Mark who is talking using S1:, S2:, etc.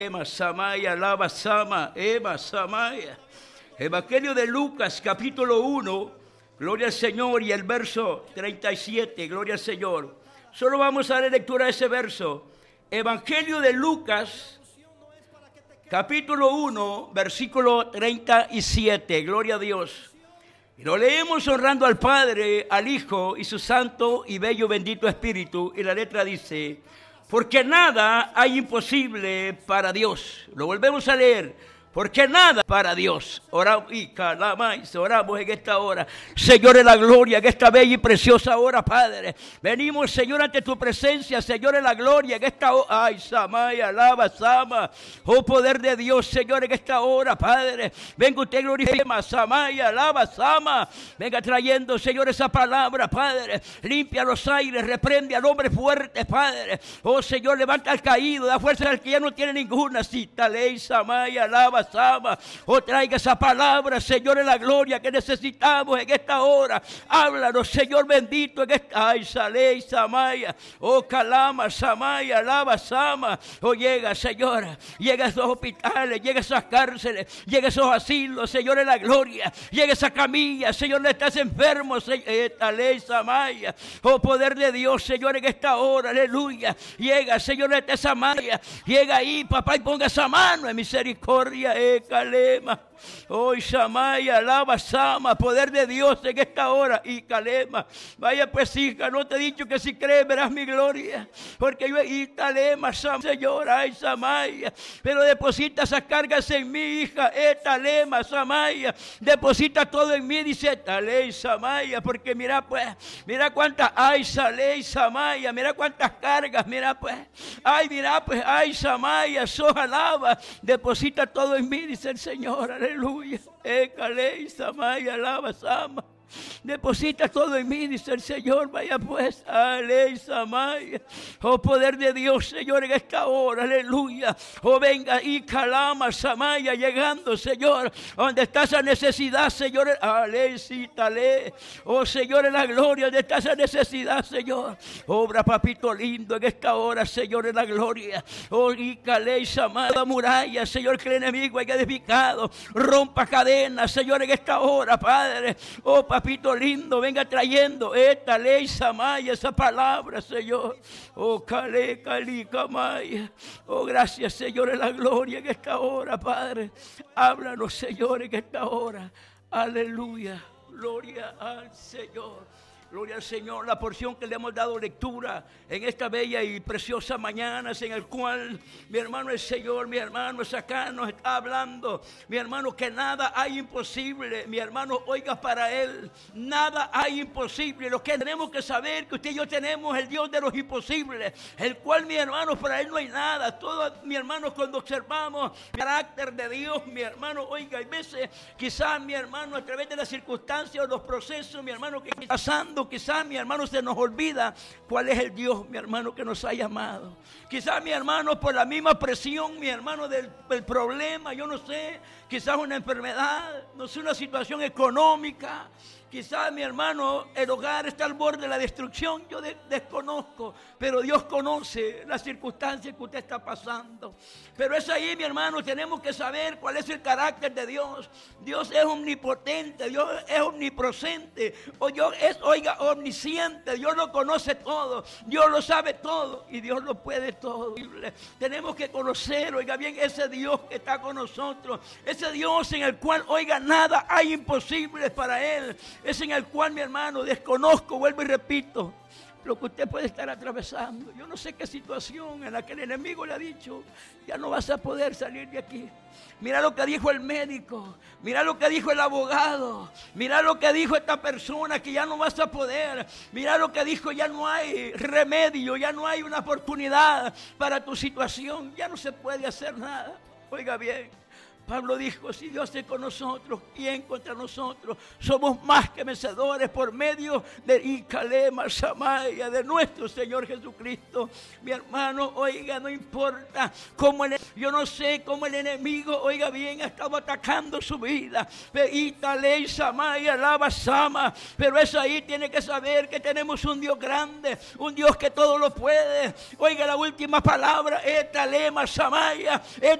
S1: Ema Samaya, Lava Sama, Ema Samaya. Evangelio de Lucas, capítulo 1, gloria al Señor, y el verso 37, gloria al Señor. Solo vamos a dar lectura a ese verso. Evangelio de Lucas, capítulo 1, versículo 37, gloria a Dios. Y lo leemos honrando al Padre, al Hijo y su santo y bello bendito Espíritu. Y la letra dice: porque nada hay imposible para Dios. Lo volvemos a leer. Porque nada para Dios. Oramos en esta hora. Señor, en la gloria, en esta bella y preciosa hora, Padre. Venimos, Señor, ante tu presencia, Señor, en la gloria, en esta hora. Ay, Samaya, alaba, Sama. Oh, poder de Dios, Señor, en esta hora, Padre. Venga usted, glorifica, Samaya, alaba, Sama. Venga trayendo, Señor, esa palabra, Padre. Limpia los aires, reprende al hombre fuerte, Padre. Oh, Señor, levanta al caído, da fuerza al que ya no tiene ninguna. Cita, ley, Samaya, alaba, Sama. Oh, traiga esa palabra, Señor, en la gloria que necesitamos en esta hora. Háblanos, Señor bendito, en esta. Ay, Salei, Samaya. Oh, Calama, Samaya, alaba, Sama. Oh, llega, Señor. Llega a esos hospitales, llega a esas cárceles, llega a esos asilos, Señor, en la gloria. Llega a esa camilla, Señor, no estás enfermo, Ley, Samaya. Oh, poder de Dios, Señor, en esta hora, aleluya. Llega, Señor, esta Samaya. Llega ahí, papá, y ponga esa mano en misericordia. Calema. Oh, Samaya, alaba, Sama, poder de Dios en esta hora. Y Calema, vaya pues, hija, no te he dicho que si crees verás mi gloria. Porque yo, y Calema, Señor, ay, Samaya. Pero deposita esas cargas en mí, hija, Calema, Samaya. Deposita todo en mí, dice Talei, Samaya. Porque mira pues, mira cuántas hay, Salei, Samaya. Mira cuántas cargas, mira pues. Ay, mira pues, ay, Samaya, alaba. Deposita todo en mí, dice el Señor, aleluya. Calei, Samaya, alaba, Sama. Deposita todo en mí, dice el Señor. Vaya pues, aley, Samaya. Oh, poder de Dios, Señor, en esta hora, aleluya. Oh, venga y calama, Samaya, llegando, Señor, donde está esa necesidad, Señor. Aley, cítale. Oh, Señor, en la gloria, donde está esa necesidad, Señor. Obra, papito lindo, en esta hora, Señor, en la gloria. Oh, y caley, Samaya, la muralla, Señor, que el enemigo haya edificado. Rompa cadenas, Señor, en esta hora, Padre. Oh, papito lindo, venga trayendo esta ley, Samaya, esa palabra, Señor. Oh, Cali, Camaya. Oh, gracias, Señor, en la gloria en esta hora, Padre. Háblanos, Señor, en esta hora. Aleluya. Gloria al Señor. Gloria al Señor, la porción que le hemos dado lectura en esta bella y preciosa mañana, en el cual mi hermano el Señor, mi hermano acá nos está hablando, mi hermano, que nada hay imposible, mi hermano, oiga, para Él nada hay imposible. Lo que tenemos que saber, que usted y yo tenemos el Dios de los imposibles, el cual, mi hermano, para Él no hay nada. Todo, mi hermano, cuando observamos el carácter de Dios, mi hermano, oiga, hay veces, quizás, mi hermano, a través de las circunstancias o los procesos, mi hermano, que está pasando, quizás, mi hermano, se nos olvida cuál es el Dios, mi hermano, que nos ha llamado. Quizás, mi hermano, por la misma presión, mi hermano, del problema, yo no sé, quizás una enfermedad, no sé, una situación económica. Quizás, mi hermano, el hogar está al borde de la destrucción. Yo desconozco, pero Dios conoce las circunstancias que usted está pasando. Pero es ahí, mi hermano, tenemos que saber cuál es el carácter de Dios. Dios es omnipotente, Dios es omnipresente, Dios es, oiga, omnisciente. Dios lo conoce todo, Dios lo sabe todo y Dios lo puede todo. Tenemos que conocer, oiga bien, ese Dios que está con nosotros, ese Dios en el cual, oiga, nada hay imposible para Él. Es en el cual, mi hermano, desconozco, vuelvo y repito, lo que usted puede estar atravesando. Yo no sé qué situación en la que el enemigo le ha dicho: ya no vas a poder salir de aquí. Mira lo que dijo el médico, mira lo que dijo el abogado, mira lo que dijo esta persona, que ya no vas a poder. Mira lo que dijo: ya no hay remedio, ya no hay una oportunidad para tu situación, ya no se puede hacer nada. Oiga bien, Pablo dijo, si Dios es con nosotros, ¿quién contra nosotros? Somos más que vencedores por medio de Icalema Samaya, de nuestro Señor Jesucristo. Mi hermano, oiga, no importa cómo yo no sé cómo el enemigo, oiga bien, ha estado atacando su vida. Italei Samaya, Lava Sama, pero es ahí, tiene que saber que tenemos un Dios grande, un Dios que todo lo puede. Oiga la última palabra, Etalema Samaya,